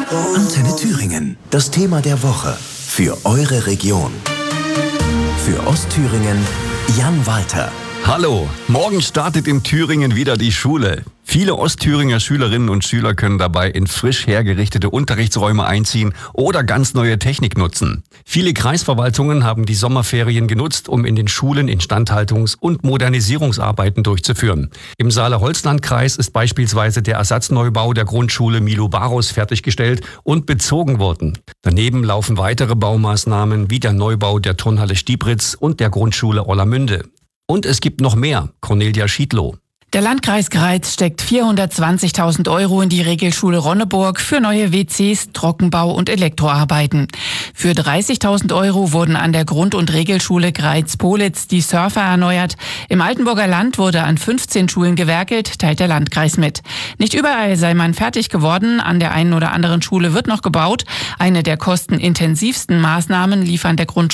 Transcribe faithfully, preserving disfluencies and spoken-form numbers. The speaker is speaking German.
Antenne Thüringen, das Thema der Woche für eure Region. Für Ostthüringen, Jan Walter. Hallo, morgen startet in Thüringen wieder die Schule. Viele Ostthüringer Schülerinnen und Schüler können dabei in frisch hergerichtete Unterrichtsräume einziehen oder ganz neue Technik nutzen. Viele Kreisverwaltungen haben die Sommerferien genutzt, um in den Schulen Instandhaltungs- und Modernisierungsarbeiten durchzuführen. Im Saale-Holzland-Kreis ist beispielsweise der Ersatzneubau der Grundschule Milo Barus fertiggestellt und bezogen worden. Daneben laufen weitere Baumaßnahmen wie der Neubau der Turnhalle Stiebritz und der Grundschule Ollermünde. Und es gibt noch mehr. Cornelia Schiedlow. Der Landkreis Greiz steckt vierhundertzwanzigtausend Euro in die Regelschule Ronneburg für neue W Cs, Trockenbau und Elektroarbeiten. Für dreißigtausend Euro wurden an der Grund- und Regelschule Greiz-Politz die Surfer erneuert. Im Altenburger Land wurde an fünfzehn Schulen gewerkelt, teilt der Landkreis mit. Nicht überall sei man fertig geworden. An der einen oder anderen Schule wird noch gebaut. Eine der kostenintensivsten Maßnahmen lief an der Grundschule